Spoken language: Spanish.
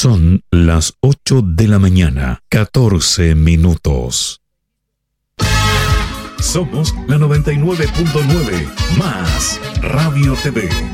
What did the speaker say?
Son las 8 de la mañana, 14 minutos. Somos la 99.9 más Radio TV.